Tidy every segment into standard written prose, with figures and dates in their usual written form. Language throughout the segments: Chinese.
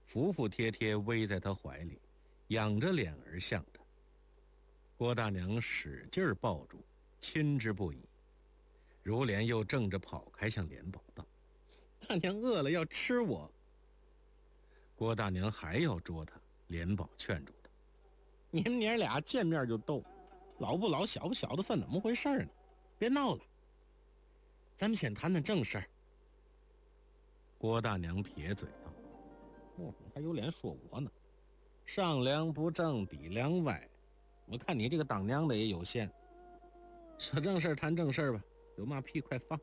服服帖帖偎在他怀里，仰着脸而向他。郭大娘使劲抱住，亲之不已。如莲又正着跑开，向莲宝道：“大娘饿了，要吃我。”郭大娘还要捉他，莲宝劝住他：“你们娘俩见面就斗，老不老小不小的，算怎么回事呢？别闹了，咱们先谈谈正事儿。”郭大娘撇嘴道：“你还有脸说我呢？上梁不正比梁歪，我看你这个当娘的也有限。说正事儿谈正事儿吧，有嘛屁快放。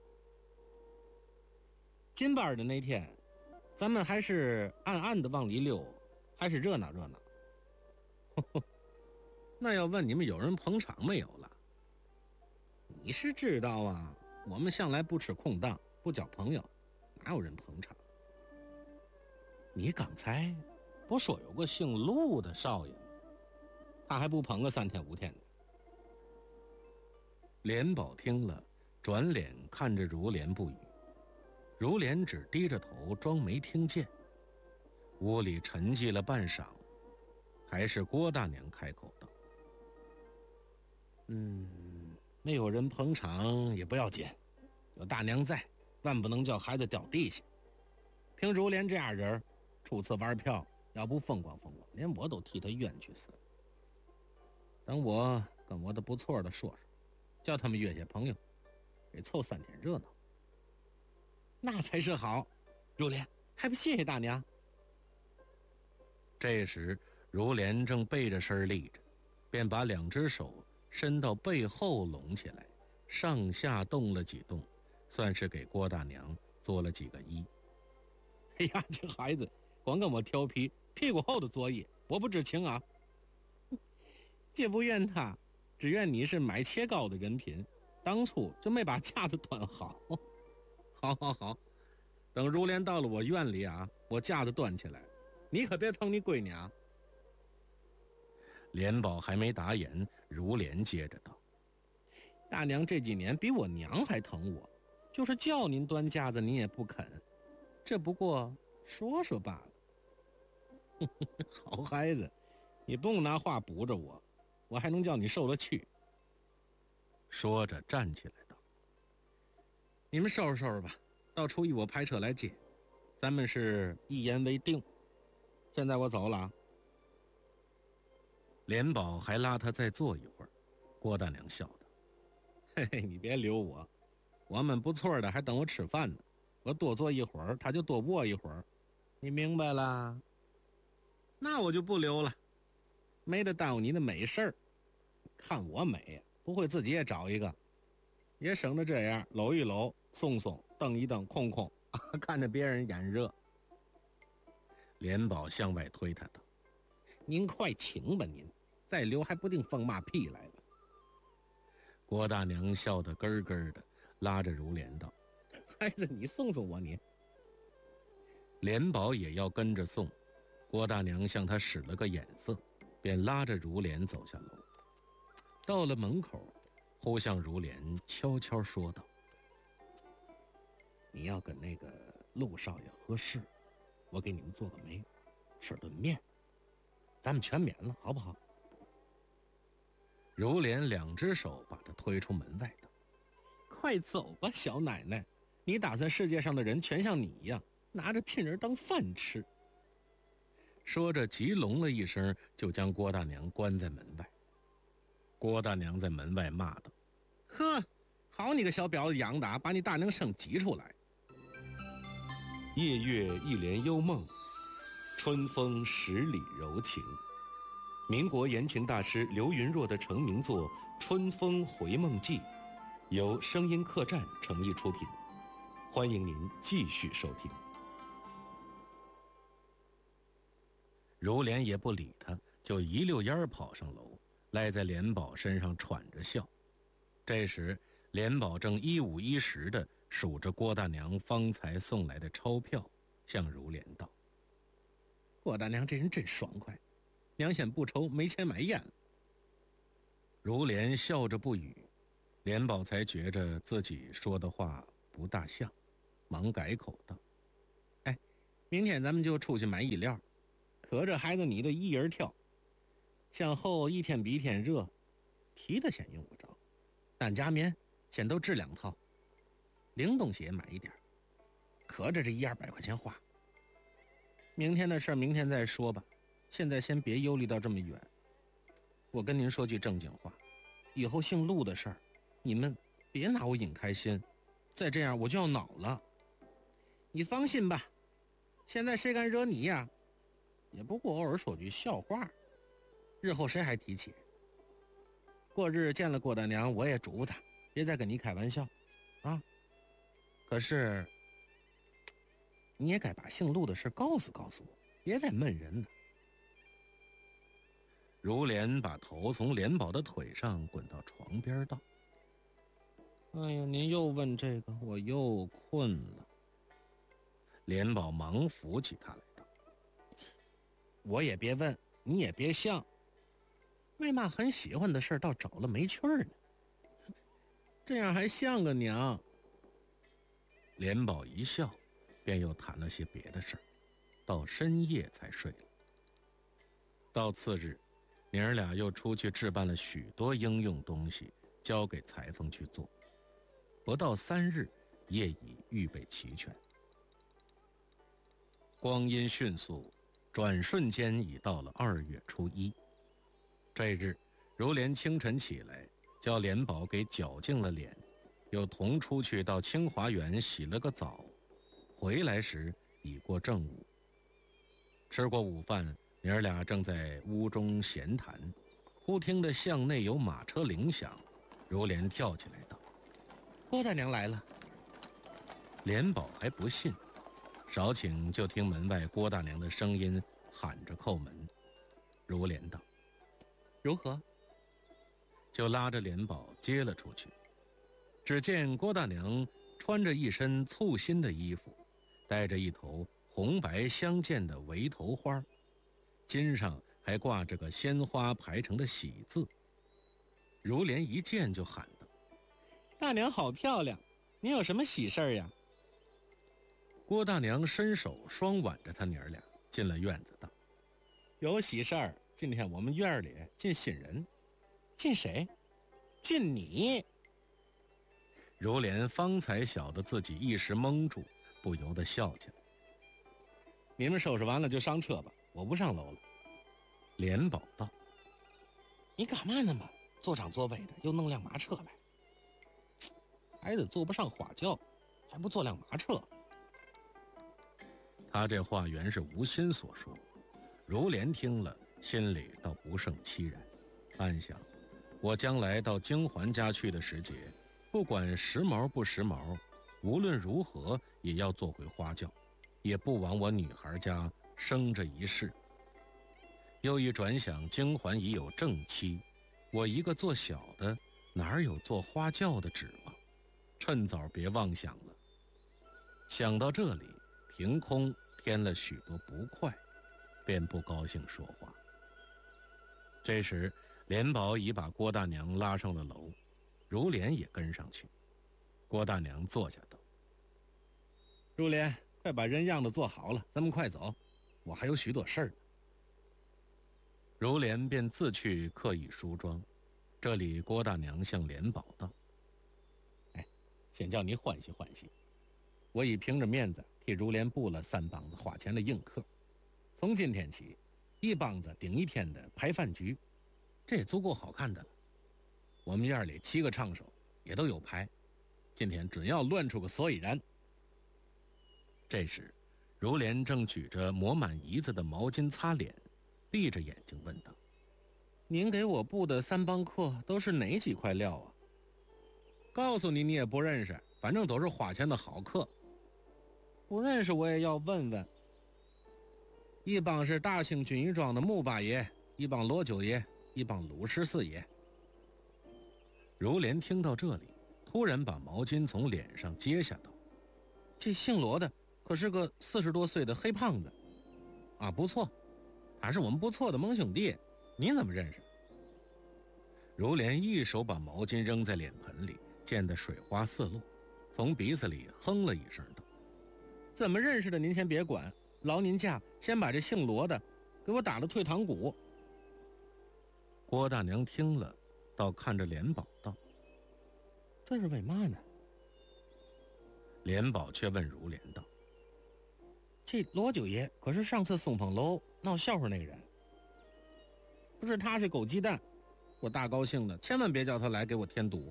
进班的那天，咱们还是暗暗的往里溜，还是热闹热闹？那要问你们有人捧场没有了？你是知道啊，我们向来不吃空当，不交朋友，哪有人捧场？你刚才不说有个姓陆的少爷吗？他还不捧个3天5天的？”莲宝听了，转脸看着如莲不语。如莲只低着头装没听见。屋里沉寂了半晌，还是郭大娘开口道：“没有人捧场也不要紧，有大娘在，万不能叫孩子掉地下。凭如莲这样人，初次玩票，要不风光风光，连我都替他冤屈死了。等我跟我的不错的说说，叫他们约些朋友，给凑3天热闹。那才是好。如莲，还不谢谢大娘？”这时如莲正背着身立着，便把2只手伸到背后拢起来，上下动了几动，算是给郭大娘做了几个揖。“哎呀，这孩子光跟我调皮，屁股后的作业我不知情啊。”“姐不怨他，只怨你是买切糕的人品，当初就没把架子端好。”“好好好，等如莲到了我院里啊，我架子端起来，你可别疼你闺女啊。”莲宝还没答言，如莲接着道：“大娘这几年比我娘还疼我，就是叫您端架子您也不肯，这不过说说罢了。”“好孩子，你不用拿话补着我，我还能叫你受了屈。”说着站起来道：“你们收拾收拾吧，到初一我派车来接，咱们是一言为定。现在我走了啊。”莲宝还拉他再坐一会儿。郭大娘笑道：“嘿嘿，你别留我，我们不错的还等我吃饭呢，我多坐一会儿他就多卧一会儿，你明白了？那我就不留了，没得耽误你的美事儿。看我美呀，不会自己也找一个，也省得这样搂一搂送送蹬一蹬空空看着别人眼热。”莲宝向外推他道：“您快请吧您，再留还不定放马屁来了。”郭大娘笑得咯咯的，拉着如莲道：“孩子，你送送我你。”莲宝也要跟着送，郭大娘向他使了个眼色，便拉着如莲走下楼。到了门口，忽向如莲悄悄说道：“你要跟那个陆少爷合适，我给你们做个媒，吃顿面，咱们全免了，好不好？”如莲2只手把他推出门外道：“快走吧，小奶奶，你打算世界上的人全像你一样，拿着聘人当饭吃？”说着急聋了一声，就将郭大娘关在门外。郭大娘在门外骂道：“呵，好你个小婊子养的，把你大娘生挤出来。”夜月一帘幽梦，春风10里柔情。民国言情大师刘云若的成名作《春风回梦记》，由声音客栈诚意出品，欢迎您继续收听。如莲也不理他，就一溜烟跑上楼，赖在莲宝身上喘着笑。这时莲宝正一五一十地数着郭大娘方才送来的钞票，向如莲道：“郭大娘这人真爽快，娘先不愁没钱买烟了。”如莲笑着不语，莲宝才觉着自己说的话不大像，忙改口道：“哎，明天咱们就出去买衣料， 可这孩子你的一人跳，向后一天比一天热，皮的先用不着，担夹棉先都置2套，零东西也买一点，可这100-200块钱花。明天的事明天再说吧，现在先别忧虑到这么远。我跟您说句正经话，以后姓陆的事儿，你们别拿我引开心，再这样我就要恼了。你放心吧，现在谁敢惹你呀？也不过偶尔说句笑话，日后谁还提起？过日见了郭大娘，我也嘱咐她，别再跟你开玩笑，啊。可是，你也该把姓陆的事告诉告诉我，别再闷人了。如莲把头从莲宝的腿上滚到床边道：“哎呀，您又问这个，我又困了。”莲宝忙扶起他来道：“我也别问，你也别想，为嘛很喜欢的事倒找了没趣儿呢？这样还像个娘。”莲宝一笑，便又谈了些别的事儿，到深夜才睡了。到次日，娘儿俩又出去置办了许多应用东西，交给裁缝去做。不到3日，业已预备齐全。光阴迅速，转瞬间已到了2月初1。这日，如莲清晨起来，叫莲宝给绞净了脸，又同出去到清华园洗了个澡，回来时已过正午。吃过午饭，娘儿俩正在屋中闲谈，忽听得巷内有马车铃响，如莲跳起来道：“郭大娘来了。”莲宝还不信，少顷就听门外郭大娘的声音喊着叩门。如莲道：“如何？”就拉着莲宝接了出去。只见郭大娘穿着一身簇新的衣服，戴着一头红白相间的围头花，襟上还挂着个鲜花排成的喜字。如莲一见就喊道：“大娘好漂亮，你有什么喜事儿呀？”郭大娘伸手双挽着他娘儿俩进了院子道：“有喜事儿，今天我们院里进新人。”“进谁？”“进你。”如莲方才晓得自己一时蒙住，不由得笑起来。“你们收拾完了就上车吧，我不上楼了。”莲宝道：“你干嘛呢嘛？坐上座位的又弄辆马车来，孩子坐不上花轿，还不坐辆马车？”他这话原是无心所说，如莲听了，心里倒不胜凄然，暗想：我将来到京环家去的时节，不管时髦不时髦，无论如何也要做回花轿，也不枉我女孩家生这一世。又一转想，京环已有正妻，我一个做小的，哪有做花轿的指望？趁早别妄想了。想到这里，凭空添了许多不快，便不高兴说话。这时，莲宝已把郭大娘拉上了楼，如莲也跟上去。郭大娘坐下道：“如莲，快把人样子做好了，咱们快走，我还有许多事儿呢。”如莲便自去刻意梳妆。这里郭大娘向莲宝道：“哎，先叫你欢喜欢喜，我已凭着面子替如莲布了3帮子花钱的硬课，从今天起，1帮子顶1天的排饭局，这也足够好看的了。我们院里7个唱手也都有牌，今天准要乱出个所以然。”这时，如莲正举着抹满胰子的毛巾擦脸，闭着眼睛问道：“您给我布的3帮课都是哪几块料啊？”“告诉你，你也不认识，反正都是花钱的好课。”“不认识我也要问问。1帮是大兴军医庄的穆八爷，1帮罗九爷，1帮鲁14爷。”如莲听到这里，突然把毛巾从脸上揭下道：“这姓罗的可是个40多岁的黑胖子啊，不错，他是我们不错的盟兄弟，你怎么认识？”如莲一手把毛巾扔在脸盆里，溅得水花四落，从鼻子里哼了一声道：“怎么认识的您先别管，劳您驾先把这姓罗的给我打了退堂鼓。郭大娘听了，倒看着连宝道：“这是为嘛呢？”连宝却问如莲道：“这罗九爷可是上次松风楼闹笑话那个人，不是他是狗鸡蛋，我大高兴的，千万别叫他来给我添堵。”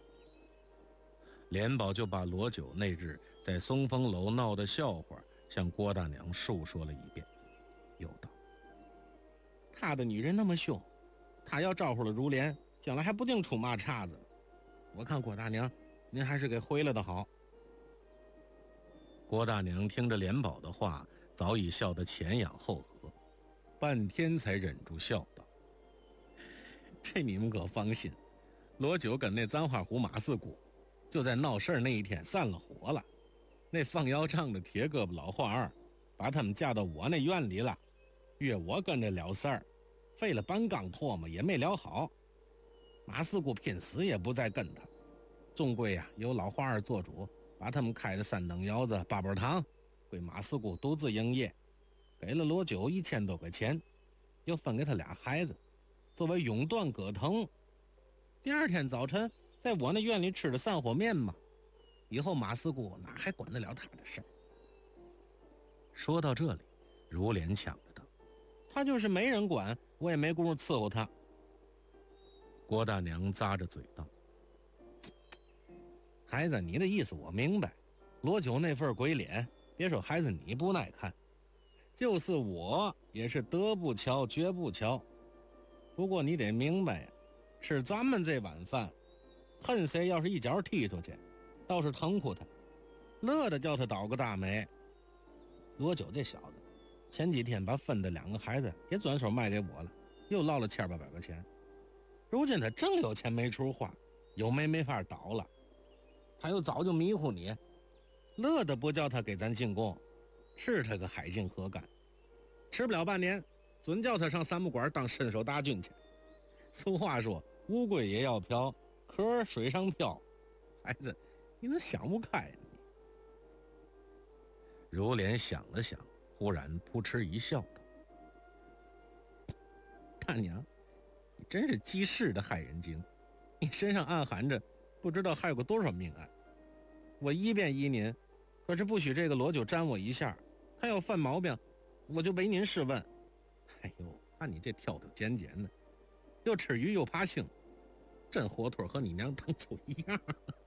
连宝就把罗九那日在松风楼闹的笑话向郭大娘述说了一遍，又道：“他的女人那么凶，他要招呼了如莲，将来还不定出嘛岔子。我看郭大娘，您还是给回了的好。”郭大娘听着连宝的话，早已笑得前仰后合，半天才忍住笑道：“这你们可放心，罗九跟那簪花虎马四姑就在闹事儿那一天散了伙了。那放腰杖的铁胳膊老花二把他们架到我那院里了，约我跟着聊事儿，费了半缸唾沫也没聊好。马四姑拼死也不再跟他，终归呀由老花二做主，把他们开的三等窑子八宝堂归马四姑独自营业，给了罗九1000多块钱，又分给他俩孩子作为永断葛藤。第二天早晨在我那院里吃的散伙面嘛，以后马四姑哪还管得了他的事儿。”说到这里，如莲抢着道：“他就是没人管，我也没工夫伺候他。”郭大娘咂着嘴道：“孩子，你的意思我明白，罗九那份鬼脸，别说孩子你不耐看，就是我也是德不瞧绝不瞧。不过你得明白呀，吃咱们这碗饭，恨谁要是一脚踢出去，倒是疼苦他，乐得叫他倒个大霉。罗九这小子，前几天把分的2个孩子也转手卖给我了，又落了1800块钱。如今他正有钱没处花，有没法倒了，他又早就迷糊你，乐得不叫他给咱进贡，吃他个海尽河干。吃不了半年，准叫他上三木馆当伸手大军去。俗话说，乌龟也要漂，壳水上漂。孩子，你能想不开呢？”如莲想了想，忽然扑哧一笑道：“大娘，你真是济世的害人精，你身上暗含着不知道害过多少命案。我一遍依您，可是不许这个罗九沾我一下，他要犯毛病，我就为您试问。哎呦，看你这挑挑拣拣的，又吃鱼又爬腥，真活脱和你娘当初一样。”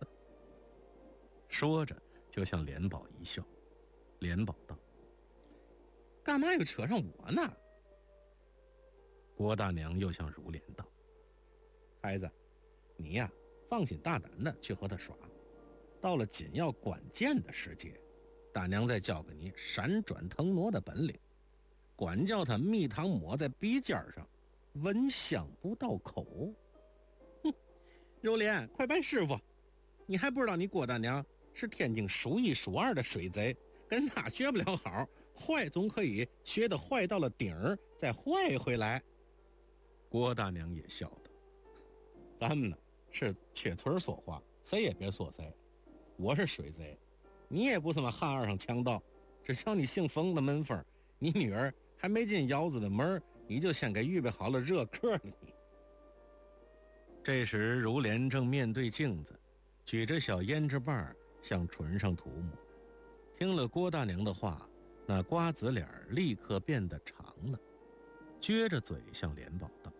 说着就向连宝一笑。连宝道：“干嘛又扯上我呢？”郭大娘又向如莲道：“孩子，你呀，放心大胆的去和他耍，到了紧要关键的时节，大娘再教给你闪转腾挪的本领，管教他蜜糖抹在鼻尖上，闻香不到口。”哼，如莲，快拜师傅！你还不知道你郭大娘是天津数1数2的水贼，跟他学不了好，坏总可以学得坏到了顶儿，再坏回来。郭大娘也笑道：“咱们呢是缺嘴说话，谁也别说谁。我是水贼，你也不他妈汉二上强盗，只瞧你姓冯的门风，你女儿还没进窑子的门，你就先给预备好了热客了你。”这时如莲正面对镜子，举着小胭脂棒向唇上涂抹。听了郭大娘的话，那瓜子脸立刻变得长了，撅着嘴向连宝道：“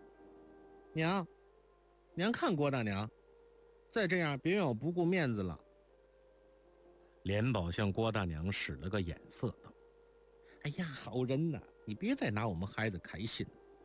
娘看郭大娘，再这样别让我不顾面子了。”连宝向郭大娘使了个眼色道：“哎呀，好人呐，你别再拿我们孩子开心。”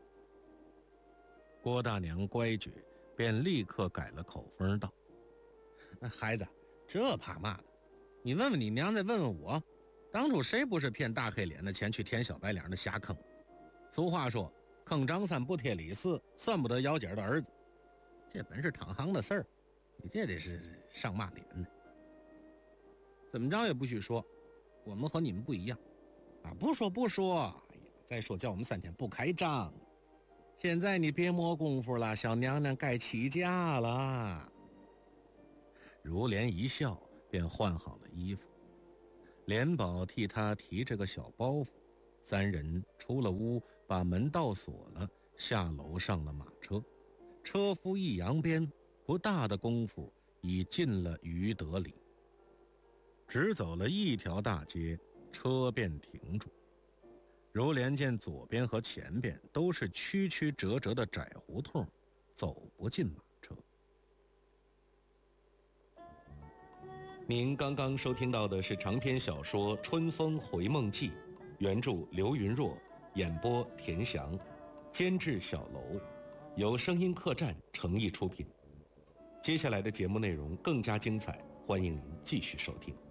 郭大娘乖觉，便立刻改了口风道：“孩子，这怕嘛的？你问问你娘，再问问我，当初谁不是骗大黑脸的钱去填小白脸的瞎坑？俗话说，坑张三不贴李四，算不得姚姐的儿子。这本是堂行的事儿，你这得是上嘛脸呢？怎么着也不许说，我们和你们不一样啊！不说，哎呀，再说叫我们3天不开张。现在你别磨功夫了，小娘娘该起驾了。”如莲一笑，便换好了衣服。连宝替她提着个小包袱， 三人出了屋，把门倒锁了，下楼上了马车。车夫一扬鞭，不大的功夫已进了余德里。只走了一条大街，车便停住。如莲见左边和前边都是曲曲折折的窄胡同，走不进马车。您刚刚收听到的是长篇小说《春风回梦记》，原著刘云若，演播田翔，监制小楼，由声音客栈诚意出品。接下来的节目内容更加精彩，欢迎您继续收听。